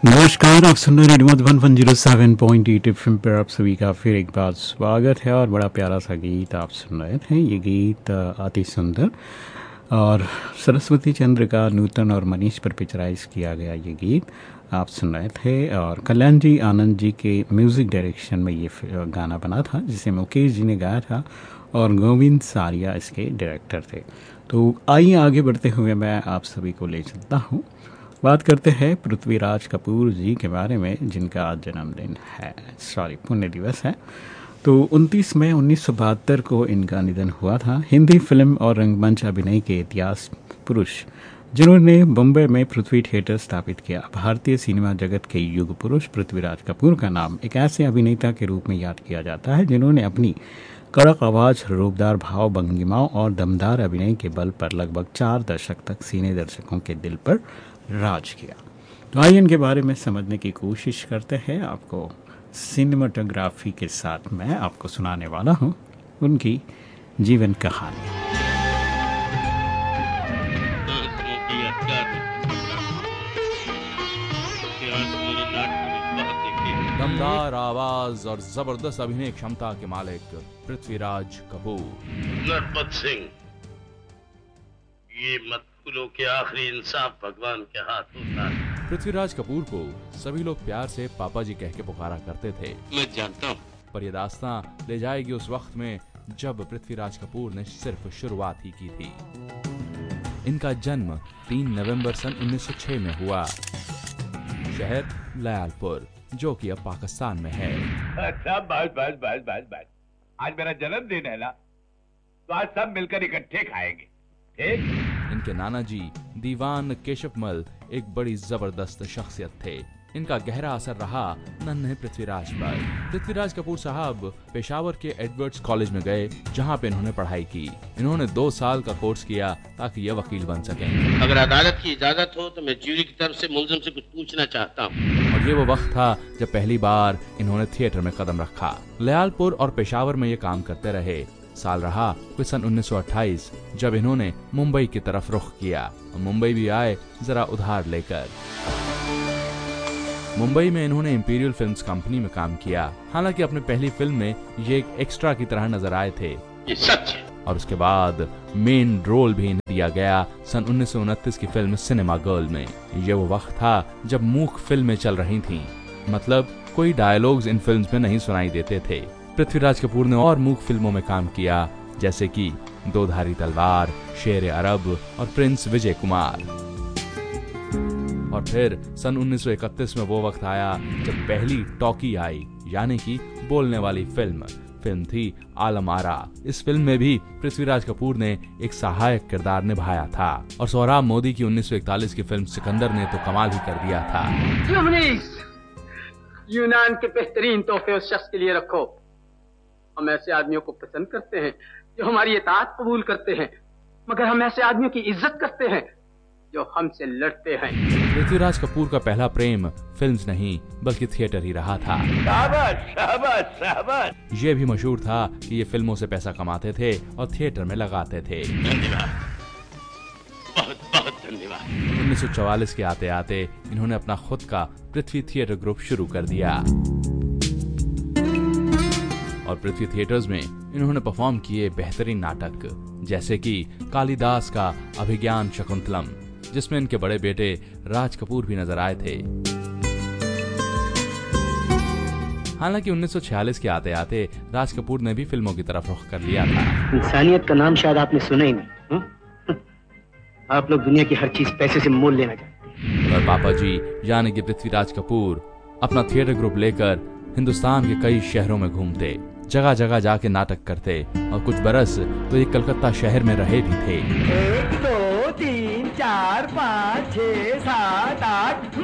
नमस्कार, आप सुन रहे रेडियो मधुबन 107.8 एफएम पर आप सभी का फिर एक बार स्वागत है। और बड़ा प्यारा सा गीत आप सुन रहे थे। ये गीत अति सुंदर और सरस्वती चंद्र का नूतन और मनीष पर पिक्चराइज किया गया ये गीत आप सुन रहे थे। और कल्याण जी आनंद जी के म्यूज़िक डायरेक्शन में ये गाना बना था, जिसे मुकेश जी ने गाया था और गोविंद सारिया इसके डायरेक्टर थे। तो आइए आगे बढ़ते हुए मैं आप सभी को ले चलता हूँ। बात करते हैं पृथ्वीराज कपूर जी के बारे में, जिनका आज जन्मदिन है, पुण्य दिवस है। तो 29 मई 1972 को इनका निधन हुआ था। हिंदी फिल्म और रंगमंच अभिनय के इतिहास पुरुष जिन्होंने मुंबई में पृथ्वी थिएटर स्थापित किया। भारतीय सिनेमा जगत के युग पुरुष पृथ्वीराज कपूर का नाम एक ऐसे अभिनेता के रूप में याद किया जाता है जिन्होंने अपनी कड़क आवाज, रूपदार भाव भंगिमाओं और दमदार अभिनय के बल पर लगभग 4 दशक तक सिने दर्शकों के दिल पर राज किया। तो आइए इनके बारे में समझने की कोशिश करते हैं। आपको सिनेमाटोग्राफी के साथ मैं आपको सुनाने वाला हूँ उनकी जीवन कहानी। दमदार आवाज और जबरदस्त अभिनय क्षमता के मालिक पृथ्वीराज कपूर। नरपत सिंह, ये मत भूलो कि आखिरी इंसाफ भगवान के हाथ होता है। पृथ्वीराज कपूर को सभी लोग प्यार से पापा जी कह के पुकारा करते थे। मैं जानता हूँ, पर यह दास्तां ले जाएगी उस वक्त में जब पृथ्वीराज कपूर ने सिर्फ शुरुआत ही की थी। इनका जन्म 3 नवंबर सन 1906 में हुआ। शहर लयालपुर, जो कि अब पाकिस्तान में है। अच्छा, बस। आज मेरा जन्मदिन है ना, तो आज सब मिलकर इकट्ठे खाएंगे, ठीक? इनके नाना जी दीवान केशवमल एक बड़ी जबरदस्त शख्सियत थे। इनका गहरा असर रहा नन्हे पृथ्वीराज पर। पृथ्वीराज कपूर साहब पेशावर के एडवर्ड्स कॉलेज में गए, जहां पे इन्होंने पढ़ाई की। इन्होंने 2 साल का कोर्स किया ताकि ये वकील बन सकें। अगर अदालत की इजाजत हो तो मैं ज्यूरी की तरफ से मुलजिम से कुछ पूछना चाहता हूँ। और ये वो वक्त था जब पहली बार इन्होंने थिएटर में कदम रखा। लयालपुर और पेशावर में ये काम करते रहे। साल रहा फिर सन 1928 जब इन्होंने मुंबई की तरफ रुख किया। मुंबई भी आए जरा उधार लेकर। मुंबई में इन्होंने इंपीरियल फिल्म्स कंपनी में काम किया। हालांकि अपनी पहली फिल्म में ये एक एक्स्ट्रा की तरह नजर आए थे। ये सच है। और उसके बाद मेन रोल भी इन्हें दिया गया सन 1929 की फिल्म सिनेमा गर्ल में। ये वो वक्त था जब मूक फिल्में चल रही थीं। मतलब कोई डायलॉग्स इन फिल्म्स में नहीं सुनाई देते थे। पृथ्वीराज कपूर ने और मूक फिल्मों में काम किया, जैसे कि दो धारी तलवार, शेर अरब और प्रिंस विजय कुमार। और फिर सन 1931 में वो वक्त आया जब पहली टॉकी आई, यानी कि बोलने वाली फिल्म थी आलम आरा। इस फिल्म में भी पृथ्वीराज कपूर ने एक सहायक किरदार निभाया था। और सोहराब मोदी की 1941 की फिल्म सिकंदर ने तो कमाल ही कर दिया था। यूनान के बेहतरीन तोहफे उस शख्स के लिए रखो। हम ऐसे आदमियों को पसंद करते हैं जो हमारी इताअत कबूल करते हैं, मगर हम ऐसे आदमियों की इज्जत करते हैं जो हमसे लड़ते हैं। पृथ्वीराज कपूर का पहला प्रेम फिल्म्स नहीं बल्कि थिएटर ही रहा था। शाबाश। ये भी मशहूर था कि ये फिल्मों से पैसा कमाते थे और थिएटर में लगाते थे। धन्यवाद, बहुत बहुत धन्यवाद। 1944 के आते आते इन्होंने अपना खुद का पृथ्वी थिएटर ग्रुप शुरू कर दिया। और पृथ्वी थिएटर्स में इन्होंने परफॉर्म किए बेहतरीन नाटक, जैसे कि कालिदास का अभिज्ञान शकुंतलम, जिसमें इनके बड़े बेटे राज कपूर भी नजर आए थे। हालांकि 1946 के आते आते राज कपूर ने भी फिल्मों की तरफ रुख कर लिया था। इंसानियत का नाम शायद आपने सुना ही नहीं। आप लोग दुनिया की हर चीज पैसे से मोल लेना चाहते हैं। और पापा जी यानी कि पृथ्वीराज कपूर अपना थिएटर ग्रुप लेकर हिंदुस्तान के कई शहरों में घूमते, जगह जगह जाके नाटक करते और कुछ बरस तो ये कलकत्ता शहर में रहे भी थे। 1 2 3 4 5 6 7 8।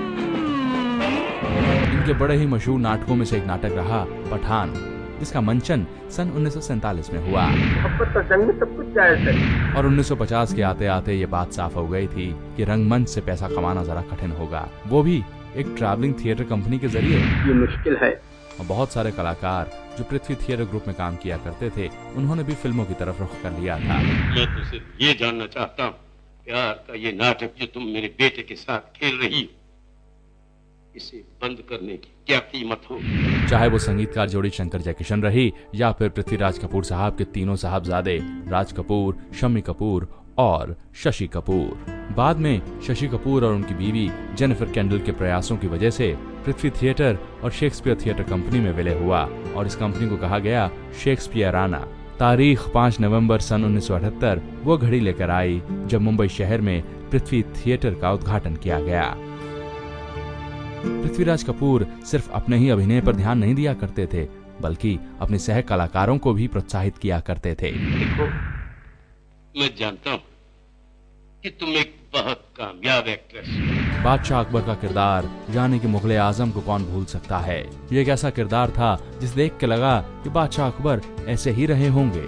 इनके बड़े ही मशहूर नाटकों में से एक नाटक रहा पठान, जिसका मंचन सन 1947 में हुआ। मोहब्बत और जंग में सब कुछ जायज है। और 1950 के आते आते ये बात साफ हो गई थी कि रंगमंच से पैसा कमाना जरा कठिन होगा, वो भी एक ट्रैवलिंग थिएटर कंपनी के जरिए। ये मुश्किल है। और बहुत सारे कलाकार जो पृथ्वी थिएटर ग्रुप में काम किया करते थे, उन्होंने भी फिल्मों की तरफ रुख कर लिया था। मैं तो सिर्फ ये जानना चाहता हूँ, प्यार का ये नाटक जो तुम मेरे बेटे के साथ खेल रही हो, इसे बंद करने की क्या कीमत हो। चाहे वो संगीतकार जोड़ी शंकर जयकिशन रही या फिर पृथ्वीराज कपूर साहब के तीनों साहबजादे राज कपूर, शम्मी कपूर और शशि कपूर। बाद में शशि कपूर और उनकी बीवी जेनिफर कैंडल के प्रयासों की वजह से पृथ्वी थिएटर और शेक्सपियर थिएटर कंपनी में विलय हुआ और इस कंपनी को कहा गया शेक्सपियराना। तारीख 5 नवंबर सन 1978 वो घड़ी लेकर आई जब मुंबई शहर में पृथ्वी थिएटर का उद्घाटन किया गया। पृथ्वीराज कपूर सिर्फ अपने ही अभिनय पर ध्यान नहीं दिया करते थे, बल्कि अपने सह कलाकारों को भी प्रोत्साहित किया करते थे। देखो, मैं जानता हूँ कि तुम एक बहुत कामयाब एक्ट्रेस हो। बादशाह अकबर का किरदार यानी कि मुगले आजम को कौन भूल सकता है। ये एक ऐसा किरदार था जिस देख के लगा कि बादशाह अकबर ऐसे ही रहे होंगे।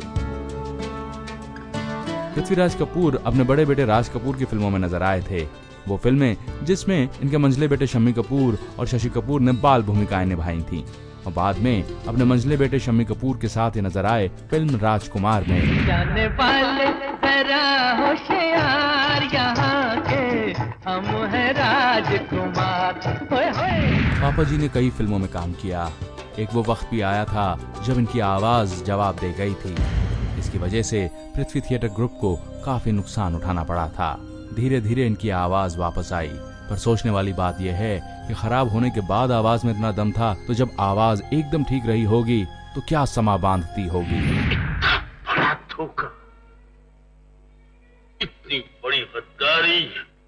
पृथ्वीराज कपूर अपने बड़े बेटे राज कपूर की फिल्मों में नजर आए थे। वो फिल्में जिसमें इनके मंझले बेटे शम्मी कपूर और शशि कपूर ने बाल भूमिकाएं निभाई थीं और बाद में अपने मंझले बेटे शम्मी कपूर के साथ ही नजर आए फिल्म राजकुमार में। जाने वाले जरा होशियार यहाँ के हम हैं राजकुमार। होए होए। पापा जी ने कई फिल्मों में काम किया। एक वो वक्त भी आया था जब इनकी आवाज जवाब दे गई थी। इसकी वजह से पृथ्वी थिएटर ग्रुप को काफी नुकसान उठाना पड़ा था। धीरे धीरे इनकी आवाज वापस आई, पर सोचने वाली बात यह है कि खराब होने के बाद आवाज में इतना दम था, तो जब आवाज एकदम ठीक रही होगी तो क्या समा बांधती होगी। बड़ा धोखा, इतनी बड़ी गद्दारी,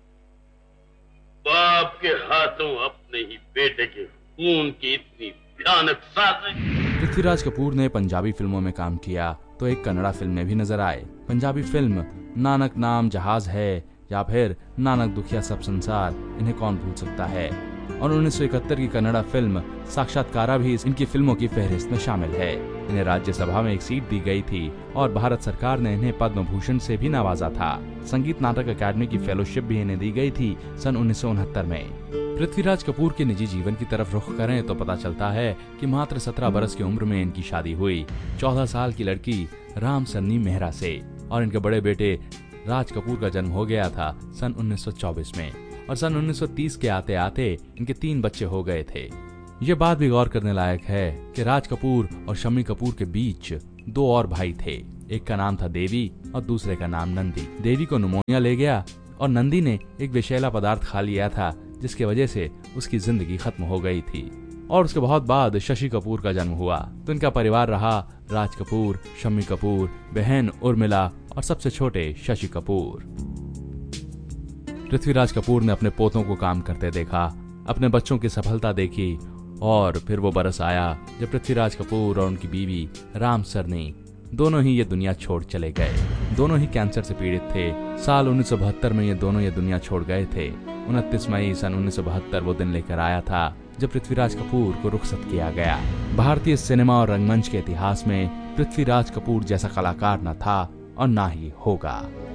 बाप के हाथों अपने ही बेटे के खून की इतनी भयानक साजिश। पृथ्वीराज कपूर ने पंजाबी फिल्मों में काम किया तो एक कन्नड़ा फिल्म में भी नजर आए। पंजाबी फिल्म नानक नाम जहाज है या फिर नानक दुखिया सब संसार, इन्हें कौन भूल सकता है। और 1971 की कन्नड़ा फिल्म साक्षात्कारा भी इनकी फिल्मों की फहरिस्त में शामिल है। इन्हें राज्यसभा में एक सीट दी गई थी और भारत सरकार ने इन्हें पद्म भूषण से भी नवाजा था। संगीत नाटक अकादमी की फेलोशिप भी इन्हें दी गई थी सन 1969 में। पृथ्वीराज कपूर के निजी जीवन की तरफ रुख करें तो पता चलता है कि मात्र 17 बरस की उम्र में इनकी शादी हुई 14 साल की लड़की राम सरनी मेहरा से, और इनके बड़े बेटे राज कपूर का जन्म हो गया था सन 1924 में और सन 1930 के आते आते इनके 3 बच्चे हो गए थे। ये बात भी गौर करने लायक है कि राज कपूर और शम्मी कपूर के बीच 2 और भाई थे। एक का नाम था देवी और दूसरे का नाम नंदी। देवी को निमोनिया ले गया और नंदी ने एक विषैला पदार्थ खा लिया था, जिसकी वजह से उसकी जिंदगी खत्म हो गई थी। और उसके बहुत बाद शशि कपूर का जन्म हुआ तो इनका परिवार रहा राज कपूर, शम्मी कपूर, बहन उर्मिला और सबसे छोटे शशि कपूर। पृथ्वीराज कपूर ने अपने पोतों को काम करते देखा, अपने बच्चों की सफलता देखी और फिर वो बरस आया जब पृथ्वीराज कपूर और उनकी बीवी राम सरनी दोनों ही ये दुनिया छोड़ चले गए। दोनों ही कैंसर से पीड़ित थे। साल 1972 में ये दोनों ये दुनिया छोड़ गए थे। 29 मई सन 1972 वो दिन लेकर आया था जब पृथ्वीराज कपूर को रुखसत किया गया। भारतीय सिनेमा और रंगमंच के इतिहास में पृथ्वीराज कपूर जैसा कलाकार न था और ना ही होगा।